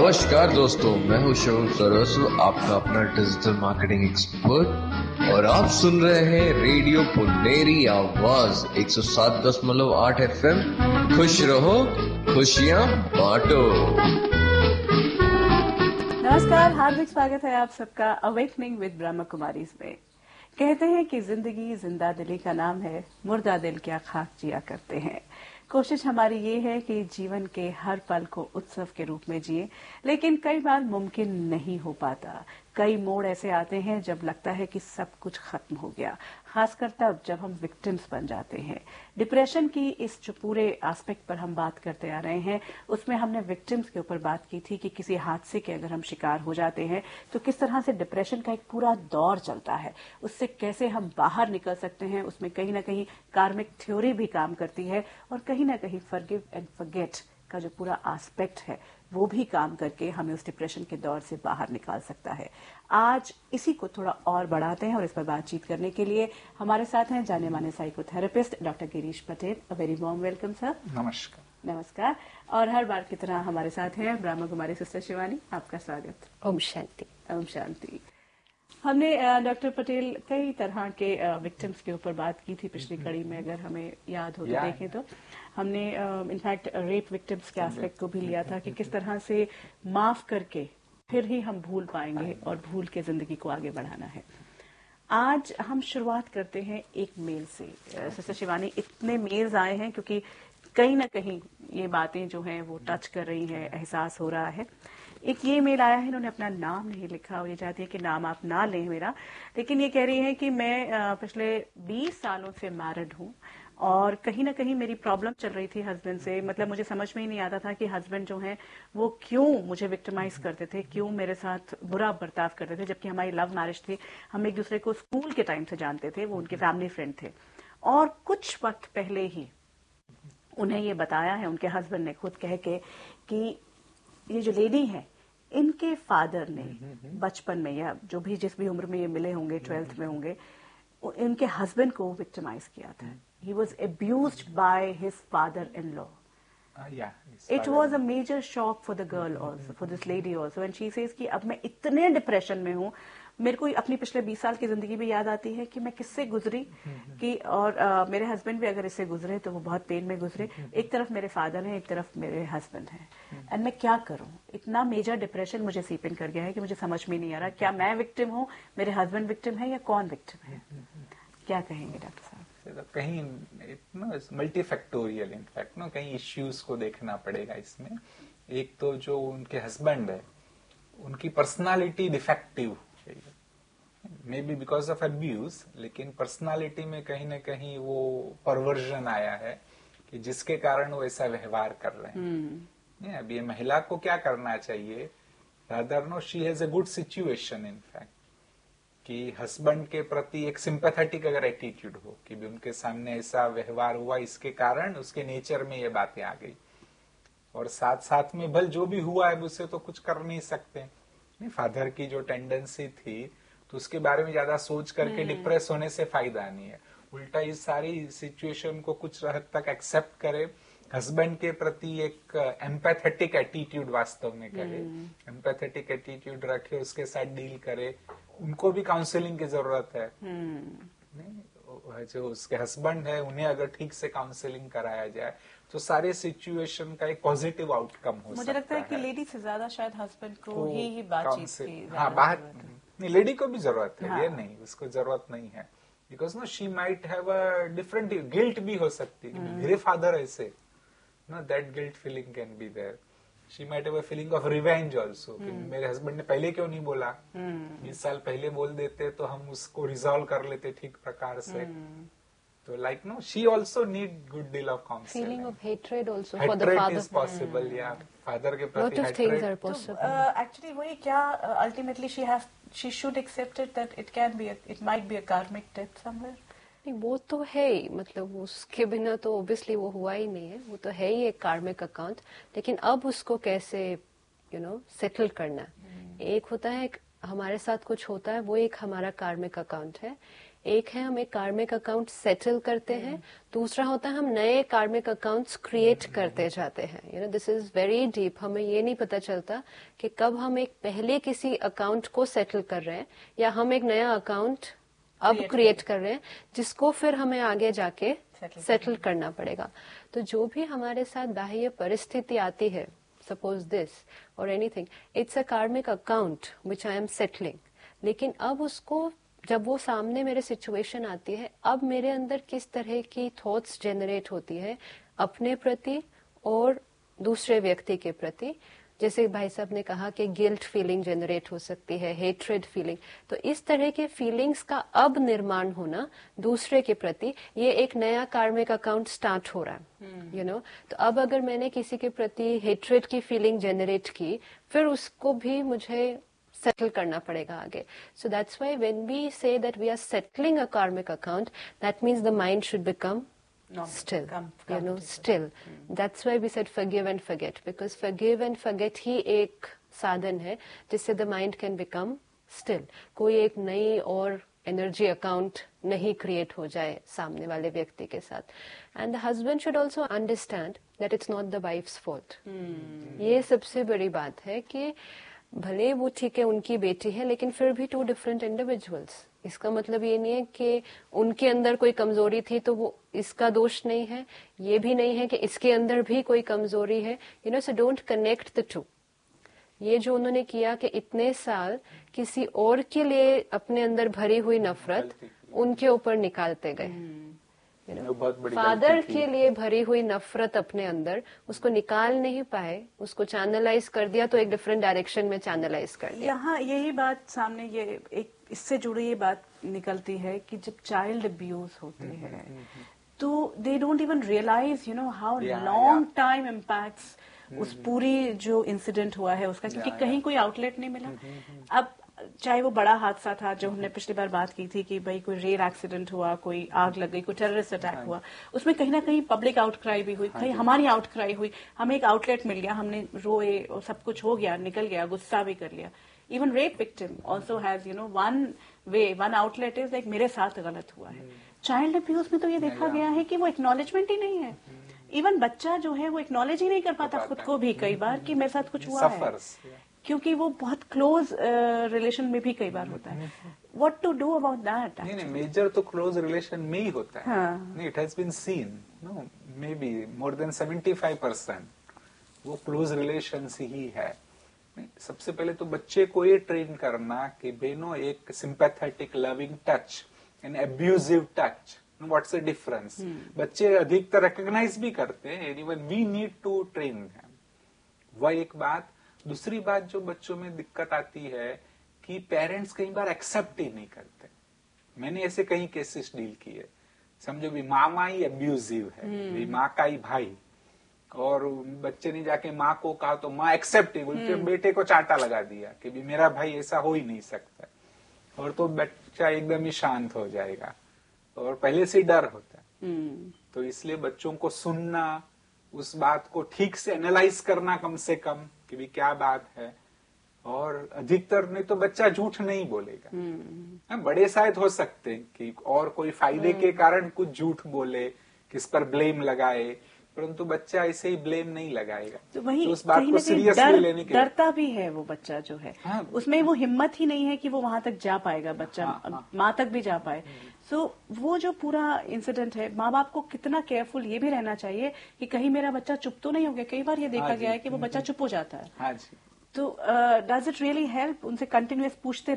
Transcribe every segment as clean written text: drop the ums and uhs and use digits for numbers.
नमस्कार दोस्तों, मैं हूं शिवम सरस्वती, आपका अपना डिजिटल मार्केटिंग एक्सपर्ट, और आप सुन रहे हैं रेडियो पुनेरी आवाज 107.8 FM। खुश रहो, खुशियां बांटो। नमस्कार, हार्दिक स्वागत है आप सबका अवेकनिंग विद ब्रह्म कुमारीज में। कहते हैं कि जिंदगी जिंदा दिली का नाम है, मुर्दा दिल क्या खाक जिया करते हैं। कोशिश हमारी ये है कि जीवन के हर पल को उत्सव के रूप में जिए, लेकिन कई बार मुमकिन नहीं हो पाता। कई मोड़ ऐसे आते हैं जब लगता है कि सब कुछ खत्म हो गया, खासकर तब जब हम विक्टिम्स बन जाते हैं। डिप्रेशन की इस जो पूरे एस्पेक्ट पर हम बात करते आ रहे हैं, उसमें हमने विक्टिम्स के ऊपर बात की थी कि किसी हादसे के अगर हम शिकार हो जाते हैं तो किस तरह से डिप्रेशन का एक पूरा दौर चलता है, उससे कैसे हम बाहर निकल सकते हैं। उसमें कहीं ना कहीं कार्मिक थ्योरी भी काम करती है और कहीं ना कहीं फॉरगिव एंड फॉरगेट का जो पूरा एस्पेक्ट है वो भी काम करके हमें उस डिप्रेशन के दौर से बाहर निकाल सकता है। आज इसी को थोड़ा और बढ़ाते हैं और इस पर बातचीत करने के लिए हमारे साथ हैं जाने माने psychotherapist doctor Girish Patel. A very warm welcome sir. नमस्कार। नमस्कार। और हर बार की तरह हमारे साथ हैं ब्रह्म कुमारी सिस्टर शिवानी। आपका स्वागत। ओम शांति। ओम शांति। हमने डॉक्टर पटेल कई तरह के विक्टिम्स के ऊपर बात की थी पिछली कड़ी में, अगर हमें याद हो तो देखें तो हमने इनफैक्ट रेप विक्टिम्स के एस्पेक्ट को भी लिया था कि किस तरह से माफ करके फिर ही हम भूल पाएंगे और भूल के जिंदगी को आगे बढ़ाना है। आज हम शुरुआत करते हैं एक मेल से। सिस्टर शिवानी, इतने मेल्स आए हैं क्योंकि कहीं ना कहीं ये बातें जो हैं वो टच कर रही हैं, एहसास हो रहा है। एक ये मेल आया है, इन्होंने अपना नाम नहीं लिखा और ये चाहती है कि नाम आप ना लें मेरा, लेकिन ये कह रही है कि मैं पिछले 20 सालों से मैरिड हूँ और कहीं ना कहीं मेरी प्रॉब्लम चल रही थी हस्बैंड से। मतलब मुझे समझ में ही नहीं आता था कि हस्बैंड जो हैं वो क्यों मुझे विक्टिमाइज करते थे, क्यों मेरे साथ बुरा बर्ताव करते थे, जबकि हमारी लव मैरिज थी। हम एक दूसरे को स्कूल के टाइम से जानते थे, वो उनके फैमिली फ्रेंड थे। और कुछ वक्त पहले ही उन्हें ये बताया है उनके हस्बैंड ने खुद कह के कि ये जो लेडी है इनके फादर ने बचपन में या जो भी जिस भी उम्र में ये मिले होंगे, 12th में होंगे, इनके हस्बैंड को विक्टिमाइज किया था। He was एब्यूज्ड by his father in law. It was a major shock for the girl also, for this lady also, and she says कि अब मैं इतने डिप्रेशन में हूँ, मेरे को अपनी पिछले 20 साल की जिंदगी भी याद आती है कि मैं किससे गुजरी कि और मेरे हस्बैंड भी अगर इससे गुजरे तो वो बहुत पेन में गुजरे। एक तरफ मेरे फादर हैं, एक तरफ मेरे हस्बैंड हैं, एंड मैं क्या करूँ। इतना मेजर डिप्रेशन मुझे सीप इन कर गया है कि मुझे समझ में नहीं आ रहा क्या मैं विक्टिम हूँ, मेरे हस्बैंड विक्टिम है या कौन विक्टिम है। क्या कहेंगे डॉक्टर साहब? कहीं मल्टीफैक्टोरियल इनफैक्ट ना कहीं इश्यूज को देखना पड़ेगा इसमें। एक तो जो उनके हस्बैंड है उनकी personality defective, may be because of abuse, लेकिन पर्सनालिटी में कहीं ना कहीं वो परवर्जन आया है कि जिसके कारण वो ऐसा व्यवहार कर रहे हैं। अब ये महिला को क्या करना चाहिए, rather no she has a good situation in fact कि हस्बैंड के प्रति एक सिंपैथेटिक अगर एटीट्यूड हो कि भी उनके सामने ऐसा व्यवहार हुआ, इसके कारण उसके नेचर में ये बातें आ गई, और साथ साथ में भल जो भी हुआ है उससे तो कुछ कर नहीं सकते। फादर की जो टेंडेंसी थी तो उसके बारे में ज्यादा सोच करके डिप्रेस होने से फायदा नहीं है। उल्टा इस सारी सिचुएशन को कुछ हद तक एक्सेप्ट करे, हस्बैंड के प्रति एक एम्पैथेटिक एटीट्यूड वास्तव में करे, एम्पैथेटिक एटीट्यूड रखे, उसके साथ डील करे। उनको भी काउंसलिंग की जरूरत है। जो उसके हस्बैंड है उन्हें अगर ठीक से काउंसलिंग कराया जाए तो सारे सिचुएशन का एक पॉजिटिव आउटकम हो सकता है। मुझे लगता है कि लेडी से ज्यादा शायद हस्बैंड को ही बातचीत की बात नहीं, लेडी को भी जरूरत है। ये नहीं उसको जरूरत नहीं है, because no she might have a different guilt भी हो सकती है। मेरे फादर ऐसे, know that guilt feeling can be there. She might have a feeling of revenge also कि मेरे हस्बैंड ने पहले क्यों नहीं बोला, 20 साल पहले बोल देते तो हम उसको रिजॉल्व कर लेते ठीक प्रकार से। तो like no, she also need good deal of counseling. Feeling of hatred also hatred for the father. is possible, yeah. Father के प्रति Lot of things are hatred. possible. Actually, वही क्या ultimately she should accept it that it might be a karmic debt somewhere. नहीं, वो तो है ही, मतलब उसके बिना तो ऑब्वियसली वो हुआ ही नहीं है, वो तो है ही एक कार्मिक अकाउंट। लेकिन अब उसको कैसे सेटल करना। एक होता है हमारे साथ कुछ होता है, वो एक हमारा कार्मिक अकाउंट है। एक है हम एक कार्मिक अकाउंट सेटल करते हैं, दूसरा होता है हम नए कार्मिक अकाउंट्स क्रिएट करते जाते हैं. You know, this is very deep. हमें ये नहीं पता चलता कि कब हम एक पहले किसी अकाउंट को सेटल कर रहे हैं या हम एक नया अकाउंट अब क्रिएट कर रहे हैं जिसको फिर हमें आगे जाके सेटल करना पड़ेगा. तो जो भी हमारे साथ बाह्य परिस्थिति आती है, सपोज दिस और एनीथिंग, इट्स अ कार्मिक account which I am settling. लेकिन अब उसको जब वो सामने मेरे सिचुएशन आती है, अब मेरे अंदर किस तरह की थॉट्स जनरेट होती है अपने प्रति और दूसरे व्यक्ति के प्रति. जैसे भाई साहब ने कहा कि गिल्ट फीलिंग जनरेट हो सकती है, हेट्रेड फीलिंग. तो इस तरह के फीलिंग्स का अब निर्माण होना दूसरे के प्रति, ये एक नया कार्मिक अकाउंट स्टार्ट हो रहा है. यू नो, तो अब अगर मैंने किसी के प्रति हेट्रेड की फीलिंग जनरेट की, फिर उसको भी मुझे सेटल करना पड़ेगा आगे. So that's why when we say that we are settling अ कार्मिक account, that means the mind should become still, you know, still. That's why we said forgive and forget, because forgive and forget ही एक साधन है जिससे the mind can become still. कोई एक नई और energy account नहीं क्रिएट हो जाए सामने वाले व्यक्ति के साथ. And the husband should also understand that it's not the wives fault. ये सबसे बड़ी बात है कि भले वो ठीक है उनकी बेटी है, लेकिन फिर भी टू डिफरेंट इंडिविजुअल्स. इसका मतलब ये नहीं है कि उनके अंदर कोई कमजोरी थी तो वो इसका दोष नहीं है, ये भी नहीं है कि इसके अंदर भी कोई कमजोरी है. You know, so don't connect the two. ये जो उन्होंने किया कि इतने साल किसी और के लिए अपने अंदर भरी हुई नफरत उनके ऊपर निकालते गए. फादर के लिए भरी हुई नफरत अपने अंदर उसको निकाल नहीं पाए, उसको चैनलाइज कर दिया, तो एक डिफरेंट डायरेक्शन में चैनलाइज कर दिया. यहाँ यही बात सामने, ये एक इससे जुड़ी ये बात निकलती है कि जब चाइल्ड अब्यूज होते हैं तो they don't even realise, you know, how long time impacts उस पूरी जो इंसिडेंट हुआ है उसका, क्योंकि कहीं कोई आउटलेट नहीं मिला. अब चाहे वो बड़ा हादसा था जो हमने पिछली बार बात की थी कि भाई कोई रेल एक्सीडेंट हुआ, कोई आग लग गई, कोई टेररिस्ट अटैक हुआ, उसमें कहीं ना कहीं पब्लिक आउटक्राई भी हुई, कहीं हमारी आउटक्राई हुई, हमें एक आउटलेट मिल गया, हमने रोए और सब कुछ हो गया, निकल गया, गुस्सा भी कर लिया. Even rape victim also has, you know, one outlet is like मेरे साथ गलत हुआ है. चाइल्ड अब्यूज में तो ये देखा गया है कि वो एक्नॉलेजमेंट ही नहीं है. इवन बच्चा जो है वो एक्नॉलेज ही नहीं कर पाता खुद को भी कई बार कि मेरे साथ कुछ हुआ है, क्योंकि वो बहुत क्लोज रिलेशन में भी कई बार होता है. What to do about that? नहीं, मेजर तो क्लोज रिलेशन में ही होता है. नहीं, it has been seen, no, may be more than 75% वो क्लोज रिलेशन ही है. सबसे पहले तो बच्चे को ये ट्रेन करना कि बेनो एक sympathetic loving touch and abusive touch, what's the difference. बच्चे अधिकतर रिकॉग्नाइज भी करते हैं, even we need to train them. वह एक बात. दूसरी बात जो बच्चों में दिक्कत आती है कि पेरेंट्स कई बार एक्सेप्ट ही नहीं करते. मैंने ऐसे कई केसेस डील किए. समझो भी मामा ही एब्यूजिव है, भी माँ का ही भाई, और बच्चे ने जाके माँ को कहा तो माँ एक्सेप्ट ही बोलते, बेटे को चांटा लगा दिया कि भी मेरा भाई ऐसा हो ही नहीं सकता, और तो बच्चा एकदम ही शांत हो जाएगा, और पहले से डर होता है. तो इसलिए बच्चों को सुनना, उस बात को ठीक से एनालाइज करना कम से कम कि भी क्या बात है, और अधिकतर नहीं तो बच्चा झूठ नहीं बोलेगा. बड़े शायद हो सकते हैं कि और कोई फायदे के कारण कुछ झूठ बोले, किस पर ब्लेम लगाए, परंतु बच्चा ऐसे ही ब्लेम नहीं लगाएगा. तो वही तो उस बात को सीरियसली लेने के डरता भी है वो बच्चा जो है. उसमें वो हिम्मत ही नहीं है कि वो वहां तक जा पाएगा बच्चा, माँ तक भी जा पाए. सो वो जो पूरा इंसिडेंट है, माँ बाप को कितना केयरफुल ये भी रहना चाहिए कि कहीं मेरा बच्चा चुप तो नहीं हो गया. कई बार ये देखा गया है कि वो बच्चा चुप हो जाता है. तो डज इट रियली हेल्प उनसे कंटिन्यूअस पूछते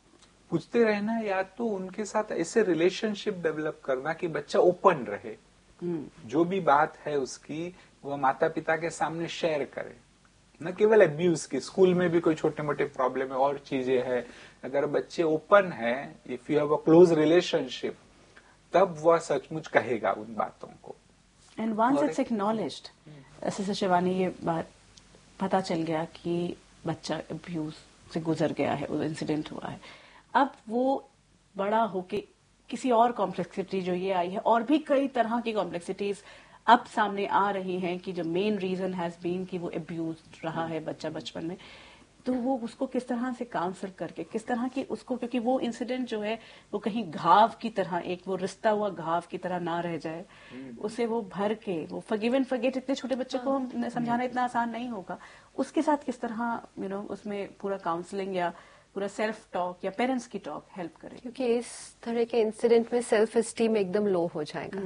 रहना, या तो उनके साथ ऐसे रिलेशनशिप डेवलप करना कि बच्चा ओपन रहे, जो भी बात है उसकी वो माता पिता के सामने शेयर करे, न केवल अब्यूज की. स्कूल में भी कोई छोटे मोटे प्रॉब्लम है और चीजें हैं, अगर बच्चे ओपन है, if you have a close relationship, तब वह सचमुच कहेगा उन बातों को. एंड वंस इट्स एक्नॉलेज्ड, ऐसे शिवानी ये बात पता चल गया कि बच्चा अब्यूज से गुजर गया है, वो इंसिडेंट हुआ है, अब वो बड़ा होके किसी और कॉम्प्लेक्सिटी जो ये आई है, और भी कई तरह की कॉम्प्लेक्सिटीज अब सामने आ रही हैं कि जो मेन रीजन हैज बीन कि वो अब्यूज रहा है बच्चा बचपन में. तो वो उसको किस तरह से काउंसल करके, किस तरह की उसको, क्योंकि वो इंसिडेंट जो है वो कहीं घाव की तरह, एक वो रिश्ता हुआ घाव की तरह ना रह जाए, उसे वो भर के, वो फॉरगिव एंड फॉरगेट, इतने छोटे बच्चे को हम समझाना इतना आसान नहीं होगा, उसके साथ किस तरह उसमें पूरा काउंसलिंग या पूरा सेल्फ टॉक या पेरेंट्स की टॉक हेल्प करे। क्योंकि इस तरह के इंसिडेंट में सेल्फ एस्टीम एकदम लो हो जाएगा।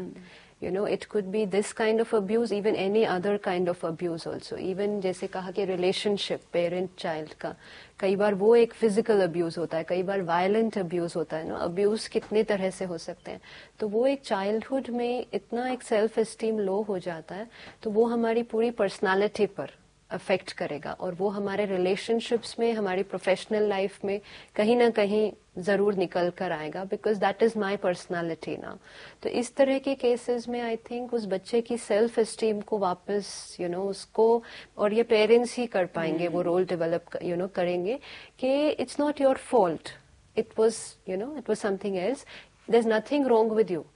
It could be this kind of abuse, even any other kind of abuse also. Even जैसे कहा कि relationship parent child का, कई बार वो एक physical abuse होता है, कई बार violent abuse होता है ना। abuse कितने तरह से हो सकते हैं, तो वो एक childhood में इतना एक self esteem low हो जाता है, तो वो हमारी पूरी personality पर अफेक्ट करेगा, और वो हमारे रिलेशनशिप्स में, हमारी प्रोफेशनल लाइफ में कहीं ना कहीं जरूर निकल कर आएगा, because that is my personality now. तो इस तरह के केसेस में आई थिंक उस बच्चे की सेल्फ एस्टीम को वापस उसको, और ये पेरेंट्स ही कर पाएंगे, वो रोल डेवलप करेंगे कि it's not your fault, it was something else, there is nothing wrong with you,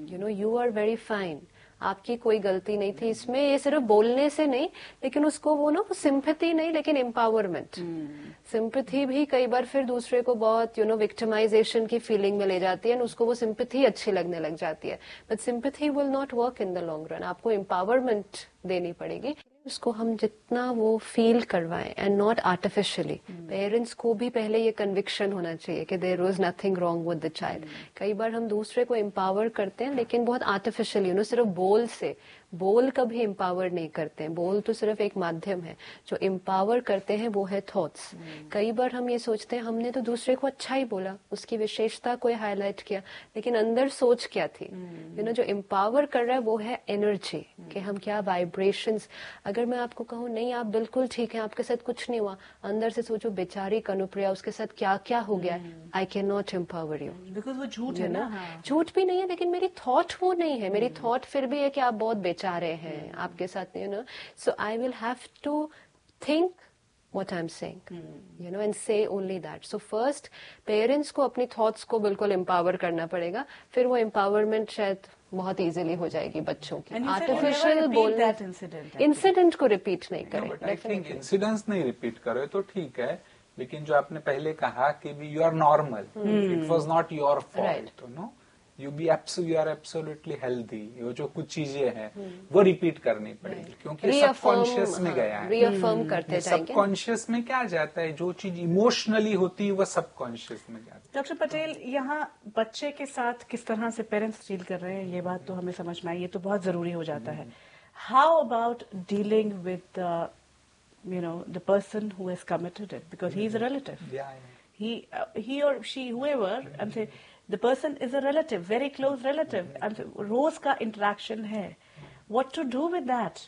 you are very fine, आपकी कोई गलती नहीं थी इसमें। ये सिर्फ बोलने से नहीं, लेकिन उसको वो सिंपैथी नहीं, लेकिन एम्पावरमेंट। सिंपैथी भी कई बार फिर दूसरे को बहुत विक्टिमाइजेशन की फीलिंग में ले जाती है, और उसको वो सिंपैथी अच्छी लगने लग जाती है, but sympathy will not work in the long run. आपको एम्पावरमेंट देनी पड़ेगी, उसको हम जितना वो फील करवाएं, एंड नॉट आर्टिफिशियली। पेरेंट्स को भी पहले ये कन्विक्शन होना चाहिए कि there was nothing wrong with the child. कई बार हम दूसरे को एम्पावर करते हैं, लेकिन बहुत आर्टिफिशियली, सिर्फ बोल से। बोल कभी एम्पावर नहीं करते हैं, बोल तो सिर्फ एक माध्यम है। जो एम्पावर करते हैं वो है थॉट्स। कई बार हम ये सोचते हैं हमने तो दूसरे को अच्छा ही बोला, उसकी विशेषता को हाईलाइट किया, लेकिन अंदर सोच क्या थी। जो एम्पावर कर रहा है वो है एनर्जी, कि हम क्या वाइब्रेशंस। अगर मैं आपको कहूँ नहीं आप बिल्कुल ठीक है, आपके साथ कुछ नहीं हुआ, अंदर से सोचो बेचारी कनुप्रिया, उसके साथ क्या क्या हो गया, I can not empower you, because वो झूठ है ना। झूठ भी नहीं है, लेकिन मेरी थॉट वो नहीं है। मेरी थॉट फिर भी है कि आप बहुत बेचारे हैं, आपके साथ सो I will have to think what I'm saying, and say only that. So first, parents को अपनी thoughts को बिल्कुल empower करना पड़ेगा, फिर वो empowerment शायद बहुत easily हो जाएगी बच्चों की। आर्टिफिशियल बोलने, इंसिडेंट को रिपीट नहीं करें। आई थिंक इंसिडेंट्स नहीं रिपीट करो तो ठीक है, लेकिन जो आपने पहले कहा कि you are normal, it was not your fault, you are absolutely healthy, वो जो कुछ चीजें हैं वो रिपीट करनी पड़ेगी, क्योंकि सबकॉन्शियस में गया है। रीअफर्म करते जाएंगे। सबकॉन्शियस में क्या जाता है, जो चीज इमोशनली होती है वो सबकॉन्शियस में जाता है। डॉक्टर पटेल, यहाँ बच्चे के साथ किस तरह से पेरेंट्स डील कर रहे हैं, ये बात तो हमें समझ में आई, ये तो बहुत जरूरी हो जाता है। How about dealing with the person who has committed it, because he is a relative. He or she, whoever, I'm saying, the person is a relative, very close relative, and रोज का interaction है. What to do with that?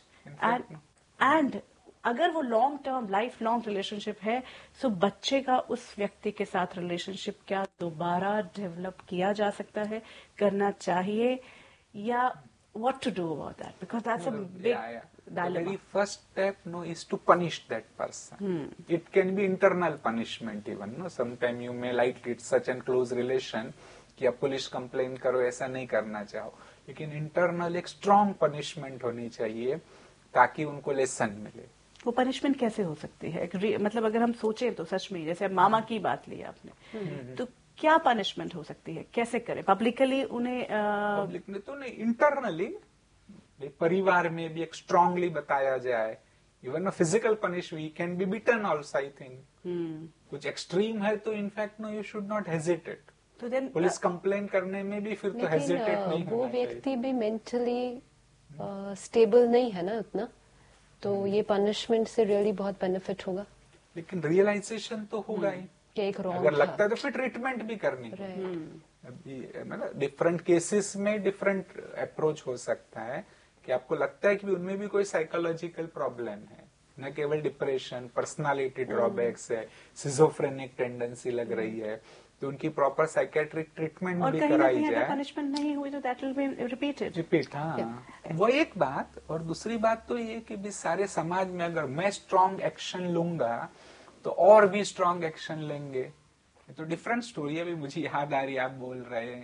And अगर वो long term, life long relationship है, तो बच्चे का उस व्यक्ति के साथ रिलेशनशिप क्या दोबारा डेवलप किया जा सकता है, करना चाहिए, या what to do about that? Because that's a big dilemma. The very first step, is to punish that person. It can be internal punishment even. Sometimes you may like it such a close relation कि आप police complain करो, ऐसा नहीं करना चाहो, लेकिन internal एक strong punishment होनी चाहिए ताकि उनको लेसन मिले। वो पनिशमेंट कैसे हो सकती है? मतलब अगर हम सोचें तो सच में, जैसे मामा की बात ली आपने, तो क्या पनिशमेंट हो सकती है, कैसे करें? पब्लिकली उन्हें पब्लिक में तो नहीं, इंटरनली परिवार में भी एक स्ट्रांगली बताया जाए। Even physical punishment can be bitten also, I think. कुछ एक्सट्रीम है तो in fact you should not hesitate. तो देन पुलिस कंप्लेन करने में भी फिर तो हेजिटेट नहीं वो व्यक्ति भी मेंटली स्टेबल नहीं है ना उतना, तो ये पनिशमेंट से रियली बहुत बेनिफिट होगा। लेकिन रियलाइजेशन तो होगा ही, एक रॉन्ग अगर लगता है तो फिर ट्रीटमेंट भी करनी है। मतलब डिफरेंट केसेस में डिफरेंट अप्रोच हो सकता है कि आपको लगता है कि उनमें भी कोई साइकोलॉजिकल प्रॉब्लम है, न केवल डिप्रेशन, पर्सनालिटी ड्रॉबैक्स है, सिजोफ्रेनिक टेंडेंसी लग रही है, तो उनकी प्रॉपर साइकेट्रिक ट्रीटमेंट भी कराई जाए। पनिशमेंट नहीं हुई तो दैट विल बी रिपीट। हाँ, वो एक बात। और दूसरी बात तो ये कि भी सारे समाज में अगर मैं स्ट्रांग एक्शन लूंगा तो और भी स्ट्रांग एक्शन लेंगे। तो डिफरेंट स्टोरी है। अभी मुझे याद आ रही है, आप बोल रहे हैं